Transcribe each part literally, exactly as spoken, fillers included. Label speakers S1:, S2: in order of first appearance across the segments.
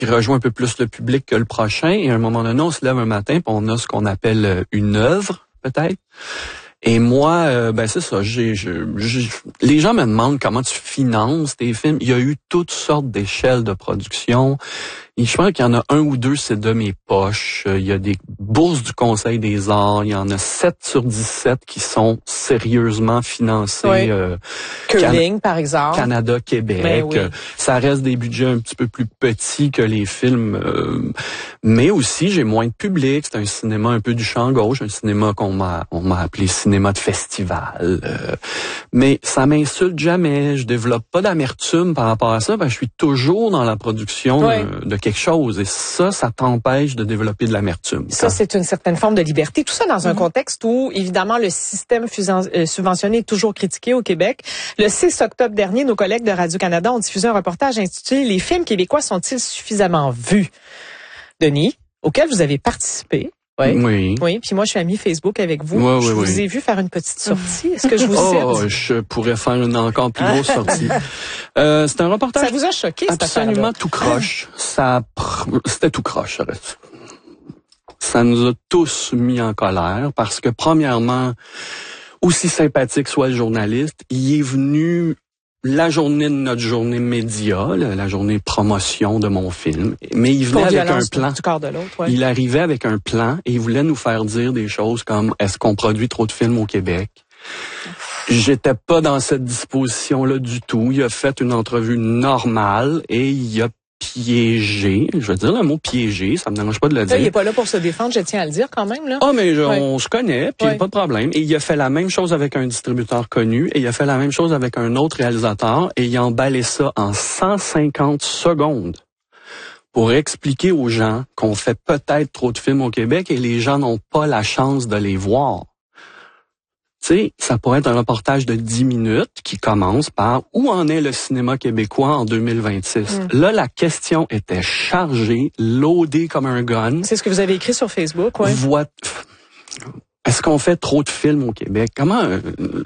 S1: qui rejoint un peu plus le public que le prochain. Et à un moment donné, on se lève un matin puis on a ce qu'on appelle une œuvre, peut-être. Et moi, euh, ben c'est ça. J'ai, je, j'ai, les gens me demandent comment tu finances tes films. Il y a eu toutes sortes d'échelles de production. Et je pense qu'il y en a un ou deux, c'est de mes poches. Il y a des bourses du Conseil des arts. Il y en a sept sur dix-sept qui sont sérieusement financées.
S2: Oui.
S1: Euh,
S2: Curling,
S1: Can-
S2: par exemple.
S1: Canada, Québec.
S2: Oui.
S1: Ça reste des budgets un petit peu plus petits que les films. Euh, mais aussi, j'ai moins de public. C'est un cinéma un peu du champ gauche. Un cinéma qu'on m'a, on m'a appelé cinéma de festival. Euh, mais ça m'insulte jamais. Je développe pas d'amertume par rapport à ça. Ben, je suis toujours dans la production
S2: oui.
S1: de, de quelque chose. Et ça, ça t'empêche de développer de l'amertume.
S2: Ça, c'est une certaine forme de liberté. Tout ça dans un mm-hmm. contexte où, évidemment, le système fusion, euh, subventionné est toujours critiqué au Québec. Le six octobre dernier, nos collègues de Radio-Canada ont diffusé un reportage intitulé « Les films québécois sont-ils suffisamment vus ?» Denis, auquel vous avez participé. Oui.
S1: Oui.
S2: Oui. Puis moi, je suis amie Facebook avec vous.
S1: Oui,
S2: je
S1: oui,
S2: vous
S1: oui.
S2: ai vu faire une petite sortie. Est-ce que je vous
S1: oh,
S2: cite?
S1: Je pourrais faire une encore plus grosse sortie. Euh, c'est un reportage.
S2: Ça vous a choqué, cette
S1: absolument tout croche. Ça, c'était tout croche. Ça nous a tous mis en colère parce que, premièrement, aussi sympathique soit le journaliste, il est venu la journée de notre journée média, la journée promotion de mon film, mais il venait avec un plan.
S2: Du corps de l'autre, ouais.
S1: Il arrivait avec un plan et il voulait nous faire dire des choses comme est-ce qu'on produit trop de films au Québec? J'étais pas dans cette disposition-là du tout. Il a fait une entrevue normale et il a piégé. Je veux dire le mot piégé, ça me dérange pas de le dire.
S2: Là, il est pas là pour se défendre, je tiens à le dire quand même, là.
S1: Ah, oh, mais je,
S2: ouais.
S1: on se connaît, puis ouais. pas de problème. Et il a fait la même chose avec un distributeur connu, et il a fait la même chose avec un autre réalisateur, et il a emballé ça en cent cinquante secondes pour expliquer aux gens qu'on fait peut-être trop de films au Québec et les gens n'ont pas la chance de les voir. Tu sais, ça pourrait être un reportage de dix minutes qui commence par « Où en est le cinéma québécois en deux mille vingt-six? Mm. » Là, la question était chargée, loadée comme un gun.
S2: C'est ce que vous avez écrit sur Facebook, oui.
S1: Vois... Est-ce qu'on fait trop de films au Québec? Comment... Euh,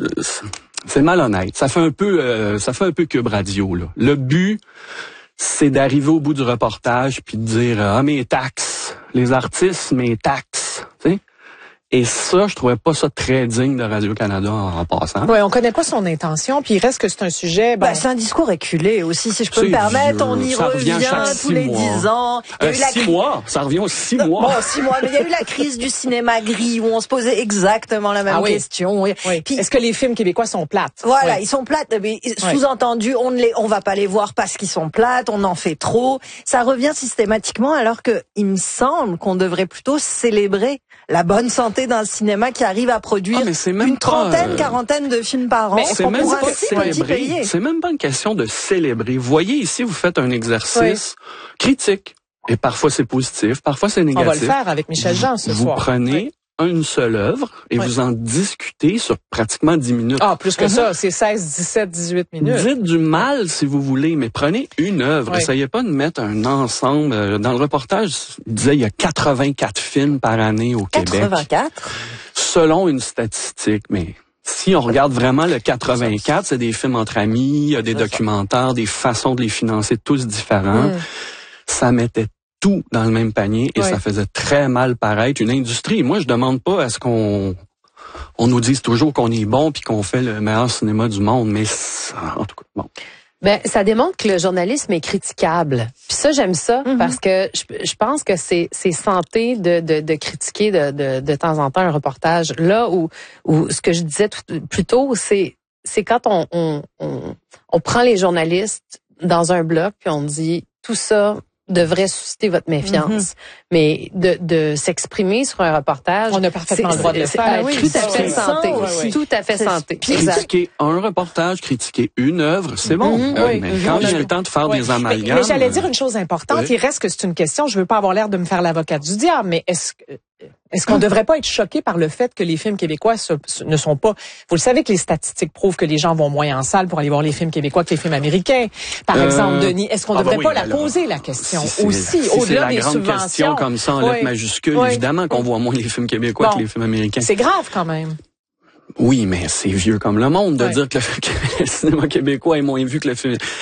S1: c'est malhonnête. Ça fait un peu euh, ça fait un peu Cube Radio, là. Le but, c'est d'arriver au bout du reportage puis de dire « Ah, mes taxes, les artistes, mes taxes. » Tu sais? Et ça, je trouvais pas ça très digne de Radio-Canada en, en passant.
S2: Oui, on connaît pas son intention, puis il reste que c'est un sujet...
S3: Bon. Bah, c'est un discours éculé aussi, si je peux me permettre.
S1: Vieux.
S3: On y
S1: ça
S3: revient, revient tous les dix ans.
S1: Euh, six cri... mois, ça revient aux six mois.
S3: Bon, six mois, mais il y a eu la crise du cinéma gris où on se posait exactement la même
S2: ah, oui.
S3: question.
S2: Oui. Puis, est-ce que les films québécois sont plates?
S3: Voilà,
S2: oui.
S3: ils sont plates, mais sous-entendu, on ne les, on va pas les voir parce qu'ils sont plates, on en fait trop. Ça revient systématiquement, alors que il me semble qu'on devrait plutôt célébrer la bonne santé d'un cinéma qui arrive à produire
S1: ah,
S3: une trentaine, euh... quarantaine de films par an.
S1: Mais c'est même pas célébrer. C'est même pas une question de célébrer. Vous voyez ici, vous faites un exercice oui. critique. Et parfois c'est positif, parfois c'est négatif.
S2: On va le faire avec Michel Jean ce
S1: vous
S2: soir.
S1: Vous prenez oui. une seule œuvre et oui. vous en discutez sur pratiquement dix minutes.
S2: Ah, plus que uh-huh. ça, c'est seize, dix-sept, dix-huit minutes.
S1: Dites du mal si vous voulez, mais prenez une œuvre. Oui. Essayez pas de mettre un ensemble. Dans le reportage, il disait il y a quatre-vingt-quatre films par année au Québec.
S3: quatre-vingt-quatre?
S1: Selon une statistique, mais... Si on regarde vraiment le quatre-vingt-quatre, c'est des films entre amis, il y a des documentaires, des façons de les financer tous différents. Mm. Ça mettait tout dans le même panier et oui. ça faisait très mal paraître une industrie. Moi, je demande pas à ce qu'on on nous dise toujours qu'on est bon puis qu'on fait le meilleur cinéma du monde, mais ça, en tout cas, bon.
S4: Ben, ça démontre que le journalisme est critiquable. Puis ça, j'aime ça mm-hmm. parce que je, je pense que c'est, c'est santé de, de, de critiquer de, de, de temps en temps un reportage. Là où, où ce que je disais tout, plus tôt, c'est, c'est quand on, on, on, on prend les journalistes dans un bloc puis on dit tout ça devrait susciter votre méfiance. Mm-hmm. Mais de, de s'exprimer sur un reportage...
S2: On a parfaitement le droit de le faire.
S4: Ah, oui, tout à fait santé. Oui, oui. Tout à fait santé.
S1: Critiquer un reportage, critiquer une œuvre, c'est bon.
S2: Mm-hmm.
S1: Euh,
S2: oui.
S1: mais quand j'ai le temps de faire oui. des amalgames...
S2: Mais, mais j'allais dire une chose importante. Oui. Il reste que c'est une question, je veux pas avoir l'air de me faire l'avocate du diable, mais est-ce que... Est-ce qu'on ne devrait pas être choqué par le fait que les films québécois se, se, ne sont pas... Vous le savez que les statistiques prouvent que les gens vont moins en salle pour aller voir les films québécois que les films américains. Par euh, exemple, Denis, est-ce qu'on ne ah devrait bah oui, pas la poser, la question,
S1: si
S2: aussi,
S1: si
S2: au-delà des
S1: subventions? C'est la grande question comme ça en
S2: oui.
S1: lettres majuscules. Oui. Évidemment qu'on voit moins les films québécois bon. que les films américains.
S2: C'est grave quand même.
S1: Oui, mais c'est vieux comme le monde de
S2: oui.
S1: dire que le, que le cinéma québécois est moins vu que le film...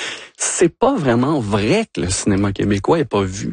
S1: c'est pas vraiment vrai que le cinéma québécois est pas vu.